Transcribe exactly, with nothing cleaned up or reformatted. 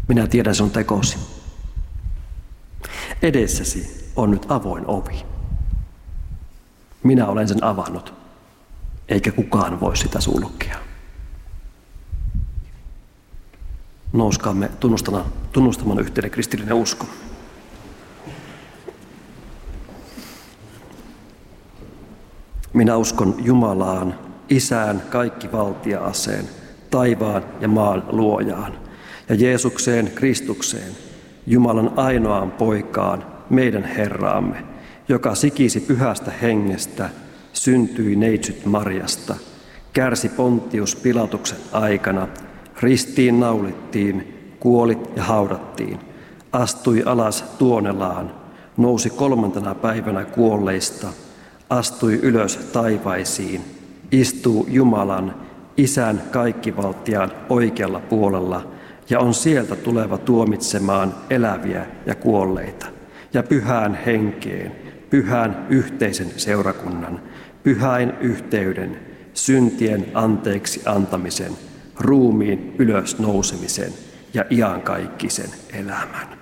Minä tiedän sun tekosi. Edessäsi on nyt avoin ovi. Minä olen sen avannut, eikä kukaan voi sitä sulkea. Nouskaamme tunnustamaan yhteinen kristillinen usko. Minä uskon Jumalaan, Isään kaikkivaltiaaseen, taivaan ja maan luojaan, ja Jeesukseen Kristukseen, Jumalan ainoaan poikaan, meidän Herraamme, joka sikisi pyhästä hengestä, syntyi neitsyt Marjasta, kärsi Pontius Pilatuksen aikana, ristiin naulittiin, kuoli ja haudattiin, astui alas tuonelaan, nousi kolmantena päivänä kuolleista, astui ylös taivaisiin, istuu Jumalan, Isän kaikkivaltiaan oikealla puolella ja on sieltä tuleva tuomitsemaan eläviä ja kuolleita ja pyhään henkeen, pyhän yhteisen seurakunnan, pyhäin yhteyden, syntien anteeksi antamisen, ruumiin ylösnousemisen ja iankaikkisen elämän.